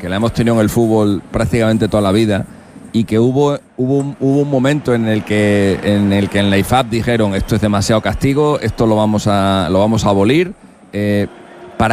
que la hemos tenido en el fútbol prácticamente toda la vida, y que hubo un momento en el que en la IFAB dijeron esto es demasiado castigo, esto lo vamos a abolir.